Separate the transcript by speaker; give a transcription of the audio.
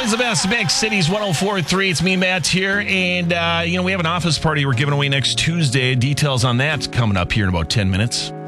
Speaker 1: always the best mix. Cities 104.3. It's me, Matt, here. And, we have an office party we're giving away next Tuesday. Details on that coming up here in about 10 minutes.